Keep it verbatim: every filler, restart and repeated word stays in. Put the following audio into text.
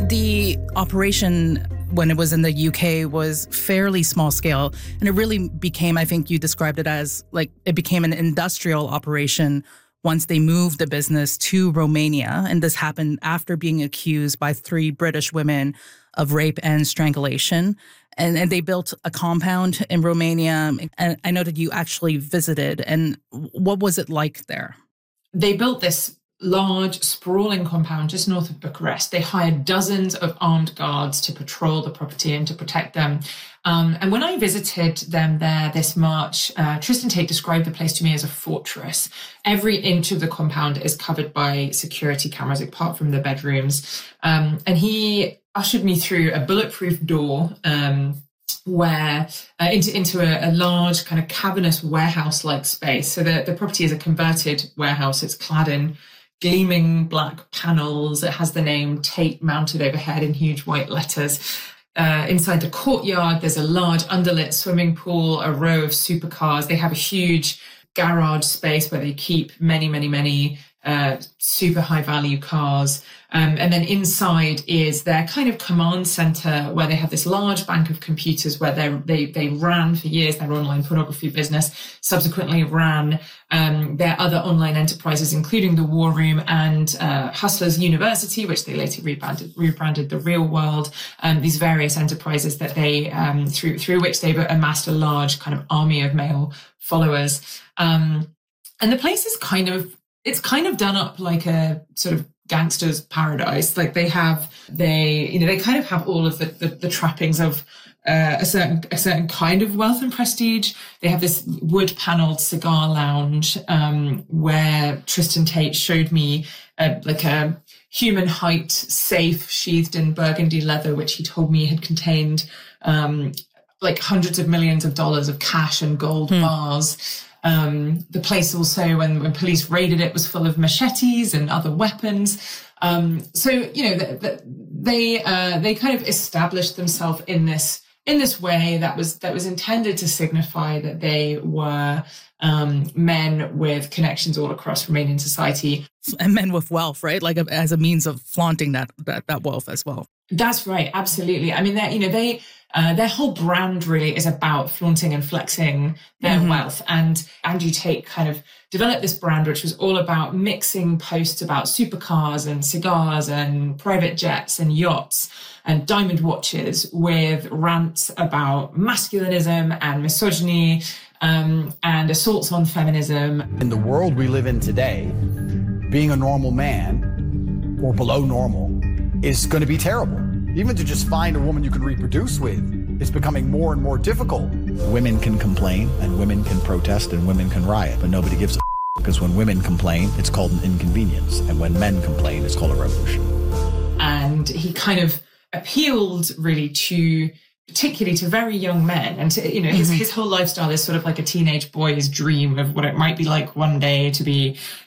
The operation, when it was in the U K, was fairly small scale. And it really became, I think you described it as, like, it became an industrial operation once they moved the business to Romania. And this happened after being accused by three British women of rape and strangulation. And, and they built a compound in Romania. And I know that you actually visited. And what was it like there? They built this large, sprawling compound just north of Bucharest. They hired dozens of armed guards to patrol the property and to protect them. Um, and when I visited them there this March, uh, Tristan Tate described the place to me as a fortress. Every inch of the compound is covered by security cameras, apart from the bedrooms. Um, and he ushered me through a bulletproof door um, where uh, into into a, a large kind of cavernous warehouse-like space. So the, the property is a converted warehouse. It's clad in gleaming black panels. It has the name Tate mounted overhead in huge white letters. Uh, inside the courtyard, there's a large underlit swimming pool, a row of supercars. They have a huge garage space where they keep many, many, many uh, super high value cars. Um, and then inside is their kind of command center where they have this large bank of computers where they they they ran for years their online pornography business, subsequently ran um, their other online enterprises, including the War Room and uh, Hustlers University, which they later rebranded, rebranded The Real World. Um, these various enterprises that they um, through through which they've amassed a large kind of army of male followers. Um, and the place is kind of it's kind of done up like a sort of gangster's paradise. Like they have, they, you know, they kind of have all of the, the, the trappings of uh, a certain, a certain kind of wealth and prestige. They have this wood paneled cigar lounge, um, where Tristan Tate showed me a, like a human height safe sheathed in burgundy leather, which he told me had contained, um, like hundreds of millions of dollars of cash and gold hmm. bars. Um, the place also, when, when police raided it, was full of machetes and other weapons. Um, so, you know, the, the, they uh, they kind of established themselves in this in this way that was that was intended to signify that they were um, men with connections all across Romanian society. And men with wealth, right? Like a, as a means of flaunting that, that that wealth as well. That's right. Absolutely. I mean, they you know, they uh, their whole brand really is about flaunting and flexing their mm-hmm. wealth. And Andrew Tate kind of developed this brand, which was all about mixing posts about supercars and cigars and private jets and yachts and diamond watches with rants about masculinism and misogyny um, and assaults on feminism. In the world we live in today, being a normal man or below normal is going to be terrible. Even to just find a woman you can reproduce with is becoming more and more difficult. Women can complain and women can protest and women can riot, but nobody gives a because when women complain, it's called an inconvenience. And when men complain, it's called a revolution. And he kind of appealed really to, particularly to very young men. And, to, you know, his, mm-hmm. his whole lifestyle is sort of like a teenage boy's dream of what it might be like one day to be